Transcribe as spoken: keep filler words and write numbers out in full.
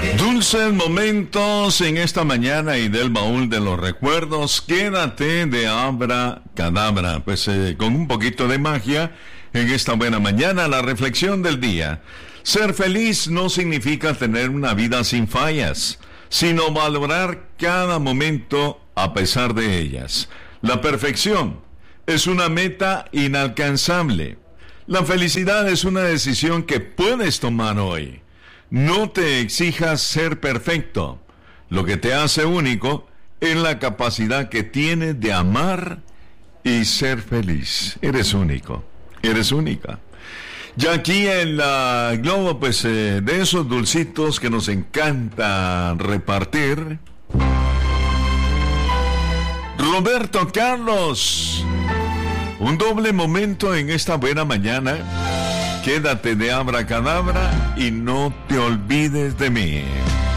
Dulces momentos en esta mañana y del baúl de los recuerdos. Quédate de Abra Cadabra. Pues eh, con un poquito de magia en esta buena mañana, la reflexión del día. Ser feliz no significa tener una vida sin fallas, sino valorar cada momento a pesar de ellas. La perfección es una meta inalcanzable. La felicidad es una decisión que puedes tomar hoy. No te exijas ser perfecto. Lo que te hace único es la capacidad que tienes de amar y ser feliz. Eres único, eres única. Ya aquí en la Globo, pues eh, de esos dulcitos que nos encanta repartir. Roberto Carlos, un doble momento en esta buena mañana. Quédate de Abracadabra y no te olvides de mí.